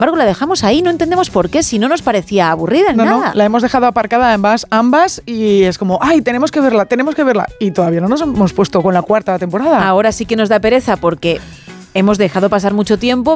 embargo la dejamos ahí, no entendemos por qué, si no nos parecía aburrida en nada. No, la hemos dejado aparcada ambas y es como, ¡ay, tenemos que verla! Y todavía no nos hemos puesto con la 4ª temporada. Ahora sí que nos da pereza porque hemos dejado pasar mucho tiempo,